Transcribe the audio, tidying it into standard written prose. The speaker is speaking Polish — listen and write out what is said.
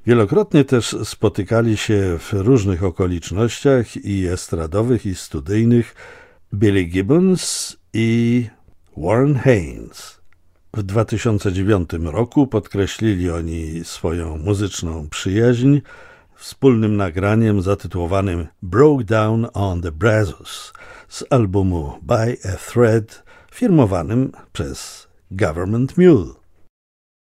Wielokrotnie też spotykali się w różnych okolicznościach i estradowych, i studyjnych Billy Gibbons i Warren Haynes. W 2009 roku podkreślili oni swoją muzyczną przyjaźń wspólnym nagraniem zatytułowanym Broke Down on the Brazos z albumu By a Thread firmowanym przez Government Mule.